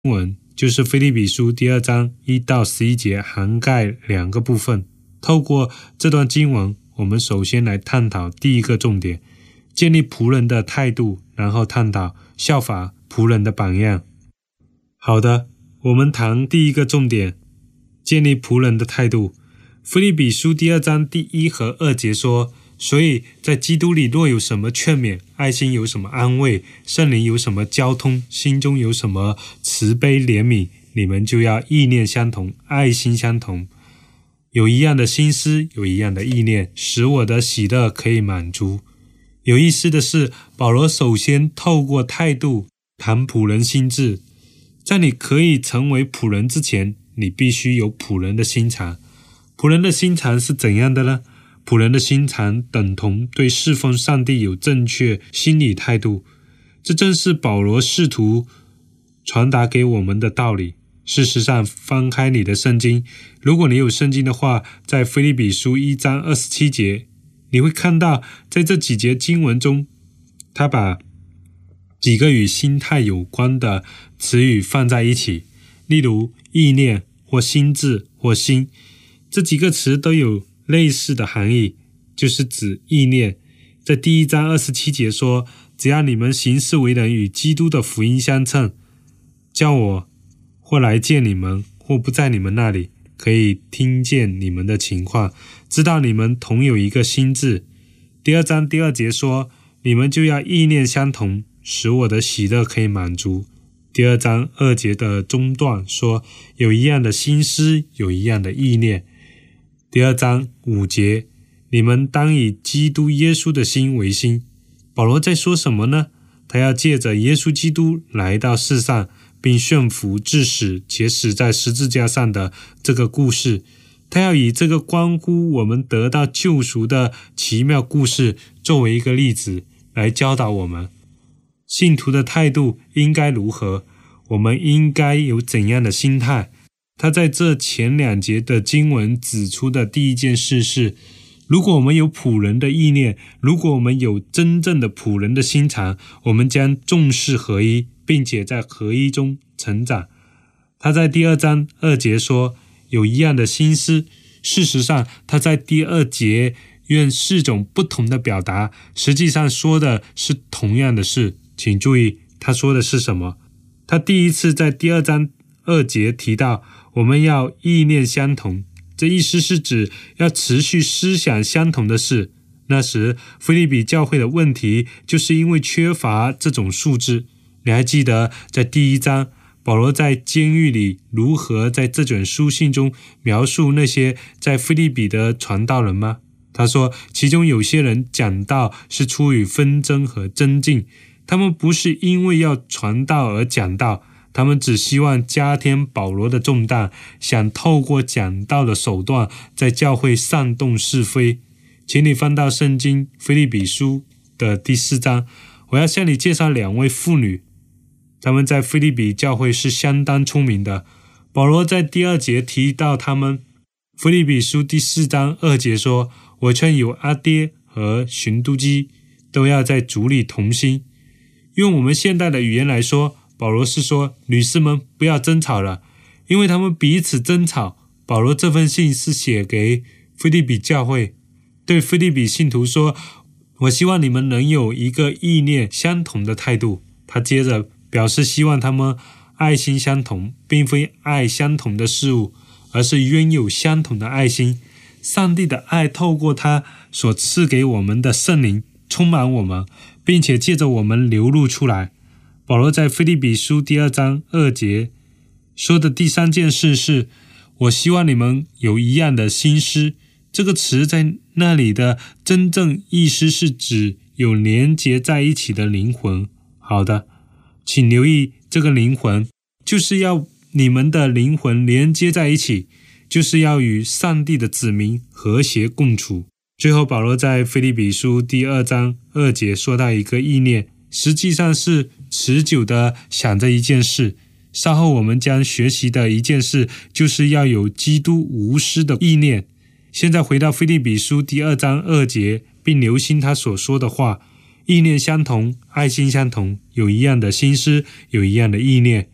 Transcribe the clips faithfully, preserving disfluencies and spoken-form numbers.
文就是腓立比书第二章一到十一节，涵盖两个部分。透过这段经文，我们首先来探讨第一个重点，建立仆人的态度，然后探讨效法仆人的榜样。好的，我们谈第一个重点，建立仆人的态度。腓立比书第二章第一和二节说，所以在基督里若有什么劝勉，爱心有什么安慰，圣灵有什么交通，心中有什么慈悲怜悯，你们就要意念相同，爱心相同，有一样的心思，有一样的意念，使我的喜乐可以满足。有意思的是，保罗首先透过态度谈仆人心志。在你可以成为仆人之前，你必须有仆人的心肠。仆人的心肠是怎样的呢？仆人的心肠等同对侍奉上帝有正确心理态度。这正是保罗试图传达给我们的道理。事实上，翻开你的圣经，如果你有圣经的话，在腓立比书一章二十七节，你会看到在这几节经文中，他把几个与心态有关的词语放在一起，例如意念或心智或心，这几个词都有类似的含义，就是指意念。在第一章二十七节说，只要你们行事为人与基督的福音相称，叫我或来见你们，或不在你们那里，可以听见你们的情况，知道你们同有一个心志。第二章第二节说，你们就要意念相同，使我的喜乐可以满足。第二章二节的中段说，有一样的心思，有一样的意念。第二章五节，你们当以基督耶稣的心为心。保罗在说什么呢？他要借着耶稣基督来到世上，并顺服至死，且死在十字架上的这个故事，他要以这个关乎我们得到救赎的奇妙故事作为一个例子，来教导我们信徒的态度应该如何，我们应该有怎样的心态。他在这前两节的经文指出的第一件事是，如果我们有仆人的意念，如果我们有真正的仆人的心肠，我们将重视合一，并且在合一中成长。他在第二章二节说，有一样的心思。事实上，他在第二节用四种不同的表达，实际上说的是同样的事。请注意，他说的是什么？他第一次在第二章二节提到，我们要意念相同，这意思是指要持续思想相同的事。那时腓立比教会的问题就是因为缺乏这种素质。你还记得在第一章保罗在监狱里如何在这卷书信中描述那些在腓立比的传道人吗？他说，其中有些人讲道是出于纷争和争竞，他们不是因为要传道而讲道，他们只希望加添保罗的重担，想透过讲道的手段在教会煽动是非。请你翻到圣经腓立比书的第四章，我要向你介绍两位妇女，他们在腓立比教会是相当出名的。保罗在第二节提到他们。腓立比书第四章二节说，我劝有阿爹和寻都基都要在主里同心。用我们现代的语言来说，保罗是说，女士们不要争吵了，因为他们彼此争吵。保罗这封信是写给腓立比教会，对腓立比信徒说，我希望你们能有一个意念相同的态度。他接着表示希望他们爱心相同，并非爱相同的事物，而是拥有相同的爱心。上帝的爱透过他所赐给我们的圣灵充满我们，并且借着我们流露出来。保罗在腓立比书第二章二节说的第三件事是，我希望你们有一样的心思。这个词在那里的真正意思是指有连结在一起的灵魂。好的，请留意，这个灵魂就是要你们的灵魂连接在一起，就是要与上帝的子民和谐共处。最后保罗在腓立比书第二章二节说到一个意念，实际上是持久的想着一件事。稍后我们将学习的一件事就是要有基督无私的意念。现在回到腓立比书第二章二节，并留心他所说的话，意念相同，爱心相同，有一样的心思，有一样的意念。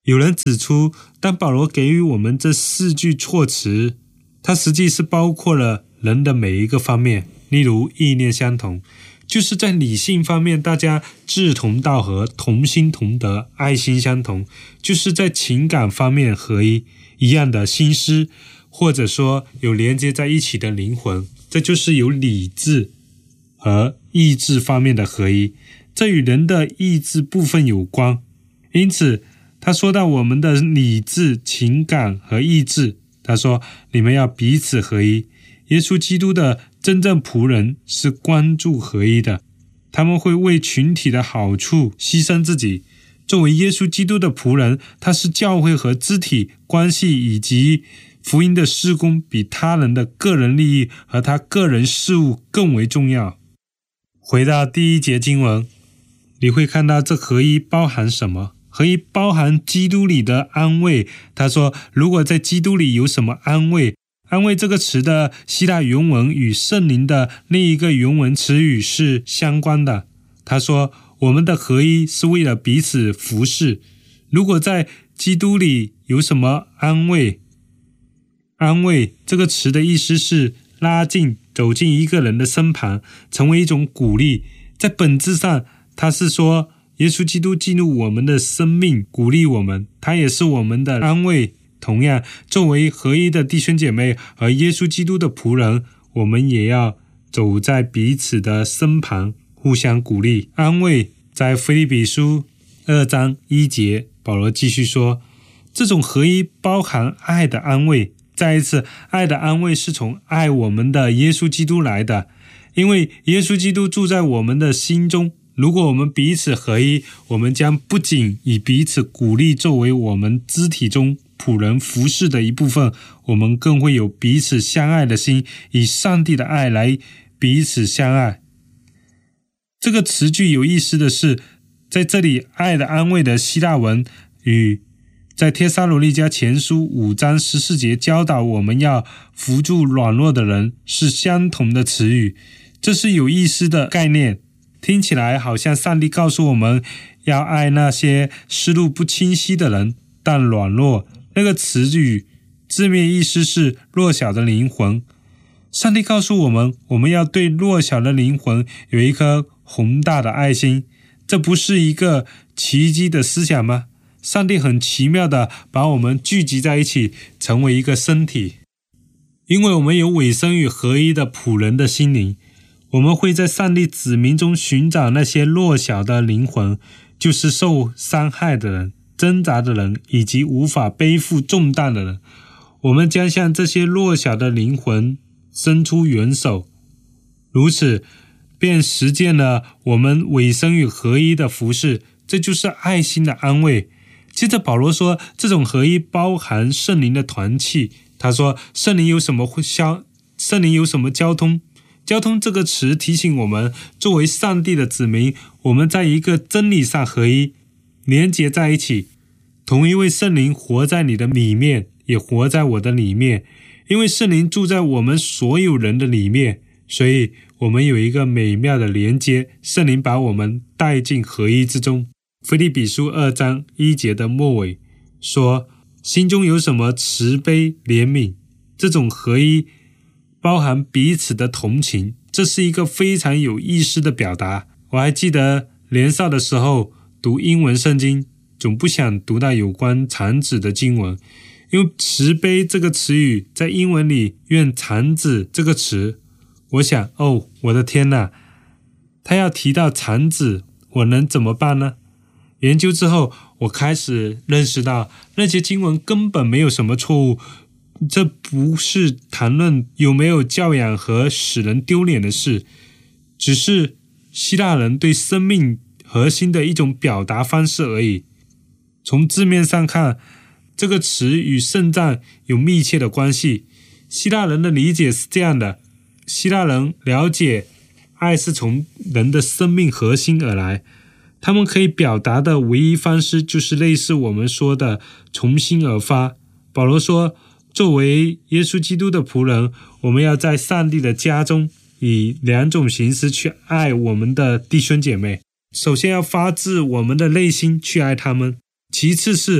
有人指出，当保罗给予我们这四句措辞，它实际是包括了人的每一个方面，例如意念相同，就是在理性方面大家志同道合，同心同德，爱心相同，就是在情感方面合一，一样的心思，或者说有连接在一起的灵魂，这就是有理智和意志方面的合一，这与人的意志部分有关。因此他说到我们的理智、情感和意志，他说你们要彼此合一。耶稣基督的真正仆人是关注合一的，他们会为群体的好处牺牲自己。作为耶稣基督的仆人，他是教会和肢体关系以及福音的事工比他人的个人利益和他个人事务更为重要。回到第一节经文，你会看到这合一包含什么？合一包含基督里的安慰。他说如果在基督里有什么安慰，安慰这个词的希腊原文与圣灵的另一个原文词语是相关的。他说我们的合一是为了彼此服侍。如果在基督里有什么安慰，安慰这个词的意思是拉近，走进一个人的身旁，成为一种鼓励。在本质上，他是说耶稣基督进入我们的生命，鼓励我们，他也是我们的安慰。同样，作为合一的弟兄姐妹和耶稣基督的仆人，我们也要走在彼此的身旁，互相鼓励、安慰。在腓立比书二章一节，保罗继续说，这种合一包含爱的安慰。再一次，爱的安慰是从爱我们的耶稣基督来的，因为耶稣基督住在我们的心中。如果我们彼此合一，我们将不仅以彼此鼓励作为我们肢体中仆人服侍的一部分，我们更会有彼此相爱的心，以上帝的爱来彼此相爱。这个词句有意思的是，在这里爱的安慰的希腊文与在帖撒罗尼迦前书五章十四节教导我们要扶助软弱的人是相同的词语。这是有意思的概念，听起来好像上帝告诉我们要爱那些思路不清晰的人，但软弱那个词语字面意思是弱小的灵魂。上帝告诉我们，我们要对弱小的灵魂有一颗宏大的爱心。这不是一个奇迹的思想吗？上帝很奇妙的把我们聚集在一起，成为一个身体。因为我们有委身与合一的仆人的心灵，我们会在上帝子民中寻找那些弱小的灵魂，就是受伤害的人、挣扎的人以及无法背负重担的人。我们将向这些弱小的灵魂伸出援手，如此便实践了我们委身与合一的服事，这就是爱心的安慰。接着保罗说，这种合一包含圣灵的团契。他说圣灵有什么交圣灵有什么交通？交通这个词提醒我们，作为上帝的子民，我们在一个真理上合一，连结在一起。同一位圣灵活在你的里面，也活在我的里面，因为圣灵住在我们所有人的里面，所以我们有一个美妙的连接，圣灵把我们带进合一之中。腓立比书二章一节的末尾说，心中有什么慈悲怜悯，这种合一包含彼此的同情，这是一个非常有意思的表达。我还记得年少的时候读英文圣经，总不想读到有关长子的经文，因为慈悲这个词语在英文里用长子这个词，我想哦，我的天哪，他要提到长子，我能怎么办呢？研究之后，我开始认识到那些经文根本没有什么错误，这不是谈论有没有教养和使人丢脸的事，只是希腊人对生命核心的一种表达方式而已。从字面上看，这个词与圣战有密切的关系。希腊人的理解是这样的，希腊人了解爱是从人的生命核心而来，他们可以表达的唯一方式就是类似我们说的从心而发。保罗说，作为耶稣基督的仆人，我们要在上帝的家中以两种形式去爱我们的弟兄姐妹。首先要发自我们的内心去爱他们，其次是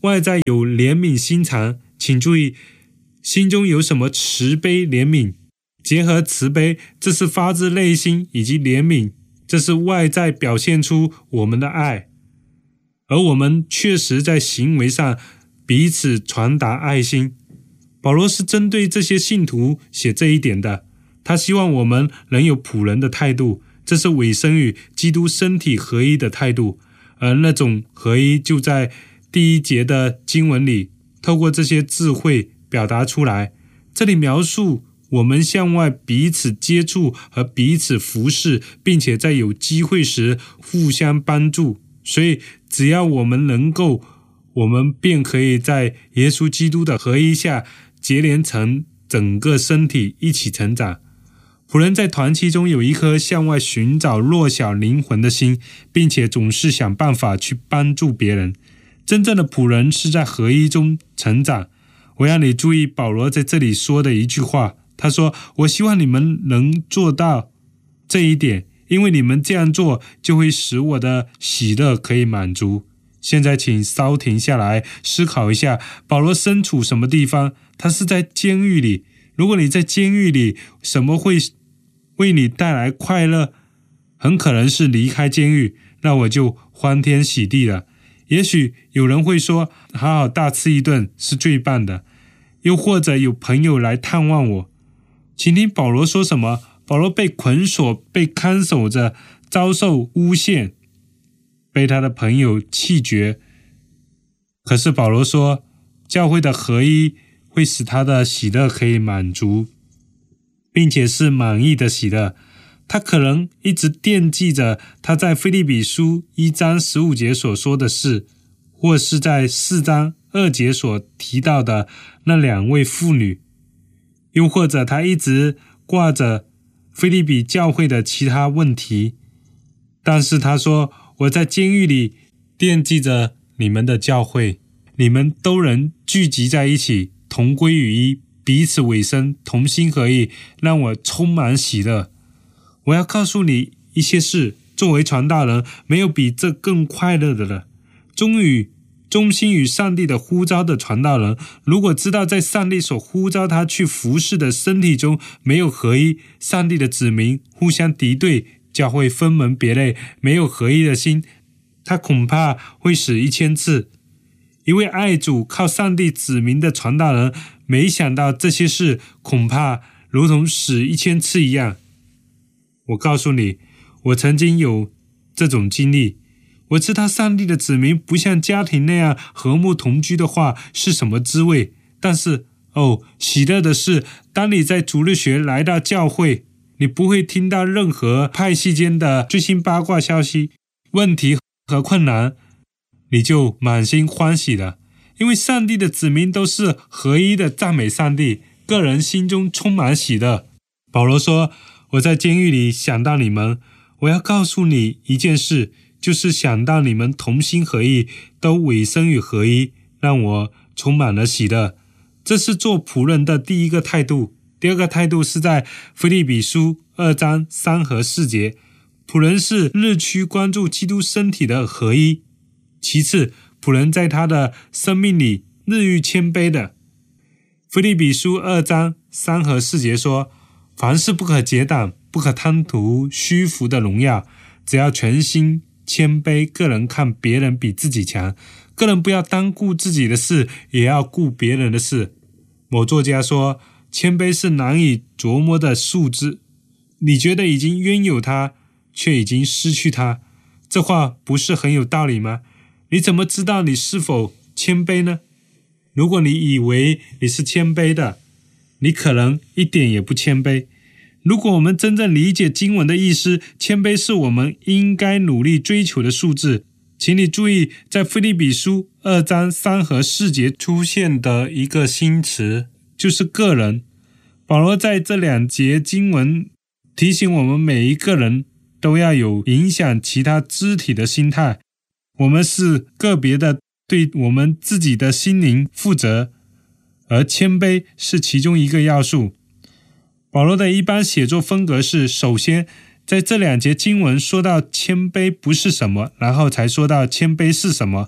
外在有怜悯心肠，请注意心中有什么慈悲怜悯，结合慈悲，这是发自内心，以及怜悯，这是外在表现出我们的爱，而我们确实在行为上彼此传达爱心。保罗是针对这些信徒写这一点的，他希望我们能有仆人的态度，这是委身与基督身体合一的态度，而那种合一就在第一节的经文里透过这些智慧表达出来。这里描述我们向外彼此接触和彼此服侍，并且在有机会时互相帮助，所以只要我们能够，我们便可以在耶稣基督的合一下结连成整个身体，一起成长。仆人在团契中有一颗向外寻找弱小灵魂的心，并且总是想办法去帮助别人。真正的仆人是在合一中成长。我要你注意保罗在这里说的一句话，他说，我希望你们能做到这一点，因为你们这样做就会使我的喜乐可以满足。现在请稍停下来思考一下，保罗身处什么地方？他是在监狱里。如果你在监狱里，什么会为你带来快乐？很可能是离开监狱，那我就欢天喜地了。也许有人会说，好好大吃一顿是最棒的，又或者有朋友来探望我。请听保罗说什么？保罗被捆锁，被看守着，遭受诬陷，被他的朋友弃绝。可是保罗说，教会的合一会使他的喜乐可以满足，并且是满意的喜乐。他可能一直惦记着他在腓立比书一章十五节所说的事，或是在四章二节所提到的那两位妇女，又或者他一直挂着腓立比教会的其他问题。但是他说，我在监狱里惦记着你们的教会，你们都能聚集在一起，同归于一，彼此委身，同心合意，让我充满喜乐。我要告诉你一些事，作为传道人，没有比这更快乐的了。忠于忠心与上帝的呼召的传道人，如果知道在上帝所呼召他去服侍的身体中没有合一，上帝的子民互相敌对，教会分门别类，没有合一的心，他恐怕会死一千次。一位爱主靠上帝子民的传道人，没想到这些事，恐怕如同死一千次一样。我告诉你，我曾经有这种经历。我知道上帝的子民不像家庭那样和睦同居的话是什么滋味，但是哦，喜乐的是，当你在主日学来到教会，你不会听到任何派系间的最新八卦消息、问题和困难，你就满心欢喜了，因为上帝的子民都是合一的赞美上帝，个人心中充满喜乐。保罗说，我在监狱里想到你们，我要告诉你一件事，就是想到你们同心合意，都委身于合一，让我充满了喜乐。这是做仆人的第一个态度。第二个态度是在腓立比书二章三和四节，仆人是日趋关注基督身体的合一。其次，仆人在他的生命里日益谦卑的。腓立比书二章三和四节说，凡事不可结党，不可贪图虚浮的荣耀，只要全心谦卑，个人看别人比自己强，个人不要单顾自己的事，也要顾别人的事。某作家说，谦卑是难以琢磨的数字，你觉得已经拥有它，却已经失去它。这话不是很有道理吗？你怎么知道你是否谦卑呢？如果你以为你是谦卑的，你可能一点也不谦卑。如果我们真正理解经文的意思，谦卑是我们应该努力追求的数字。请你注意，在腓立比书二章三和四节出现的一个新词，就是个人。保罗在这两节经文提醒我们，每一个人都要有影响其他肢体的心态。我们是个别的，对我们自己的心灵负责，而谦卑是其中一个要素。保罗的一般写作风格是，首先在这两节经文说到谦卑不是什么，然后才说到谦卑是什么。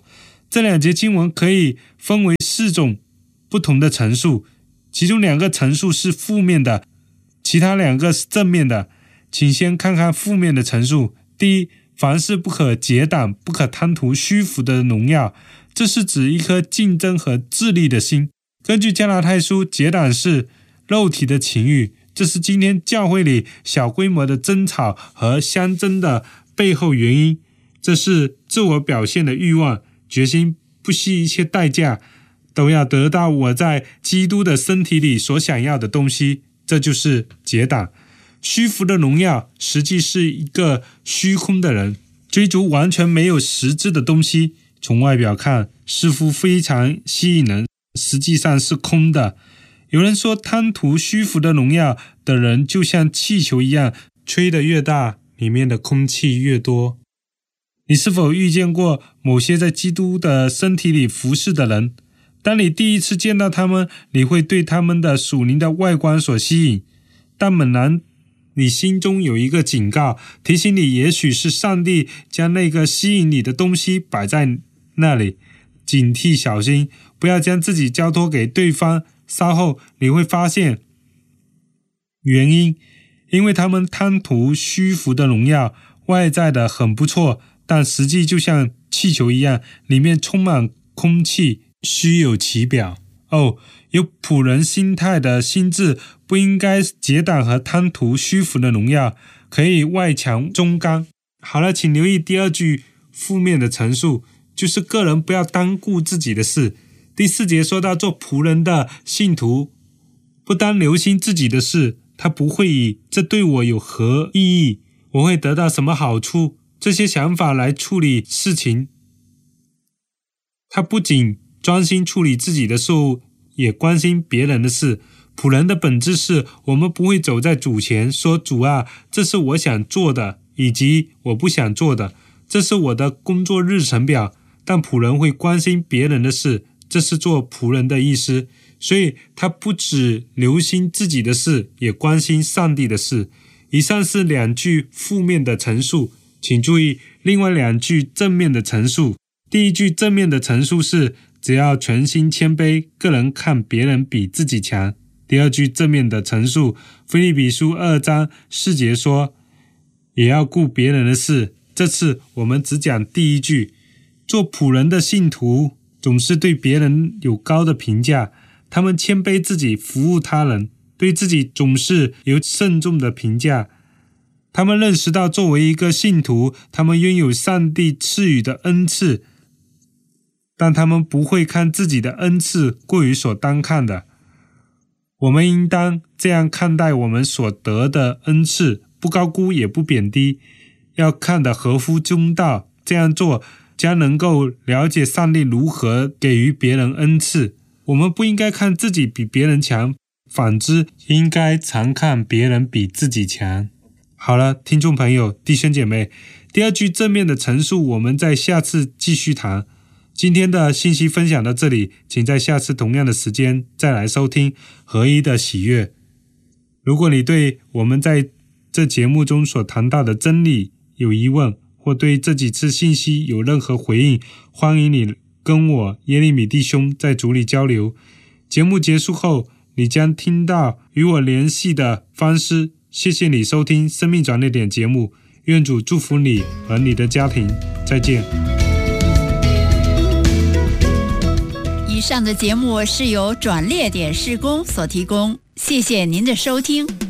这两节经文可以分为四种不同的陈述，其中两个陈述是负面的，其他两个是正面的。请先看看负面的陈述。第一，凡事不可结党，不可贪图虚浮的荣耀，这是指一颗竞争和自利的心。根据加拉太书，结党是肉体的情欲，这是今天教会里小规模的争吵和相争的背后原因。这是自我表现的欲望，决心不惜一切代价都要得到我在基督的身体里所想要的东西，这就是结党。虚浮的荣耀实际是一个虚空的人，追逐完全没有实质的东西，从外表看似乎非常吸引人，实际上是空的。有人说，贪图虚浮的荣耀的人就像气球一样，吹得越大，里面的空气越多。你是否遇见过某些在基督的身体里服侍的人？当你第一次见到他们，你会对他们的属灵的外观所吸引，但猛然你心中有一个警告，提醒你也许是上帝将那个吸引你的东西摆在那里，警惕小心，不要将自己交托给对方。稍后你会发现原因，因为他们贪图虚浮的荣耀，外在的很不错，但实际就像气球一样，里面充满空气，虚有其表。哦，有仆人心态的心智不应该结党和贪图虚浮的荣耀，可以外强中刚。好了，请留意第二句负面的陈述，就是个人不要单顾自己的事。第四节说到，做仆人的信徒不单留心自己的事，他不会以这对我有何意义，我会得到什么好处，这些想法来处理事情。他不仅专心处理自己的事物，也关心别人的事。仆人的本质是，我们不会走在主前说，主啊，这是我想做的，以及我不想做的，这是我的工作日程表。但仆人会关心别人的事，这是做仆人的意思。所以他不只留心自己的事，也关心上帝的事。以上是两句负面的陈述，请注意另外两句正面的陈述。第一句正面的陈述是，只要全心谦卑，个人看别人比自己强。第二句正面的陈述，腓立比书二章四节说，也要顾别人的事。这次我们只讲第一句。做仆人的信徒总是对别人有高的评价，他们谦卑自己，服务他人，对自己总是有慎重的评价。他们认识到作为一个信徒，他们拥有上帝赐予的恩赐，但他们不会看自己的恩赐过于所当看的。我们应当这样看待我们所得的恩赐，不高估也不贬低，要看得合乎中道。这样做将能够了解上帝如何给予别人恩赐。我们不应该看自己比别人强，反之应该常看别人比自己强。好了，听众朋友，弟兄姐妹，第二句正面的陈述我们在下次继续谈。今天的信息分享到这里，请在下次同样的时间再来收听合一的喜悦。如果你对我们在这节目中所谈到的真理有疑问，或对这几次信息有任何回应，欢迎你跟我耶利米弟兄在主里交流。节目结束后，你将听到与我联系的方式。谢谢你收听生命转捩点节目，愿主祝福你和你的家庭，再见。 以上的节目是由转捩点事工所提供，谢谢您的收听。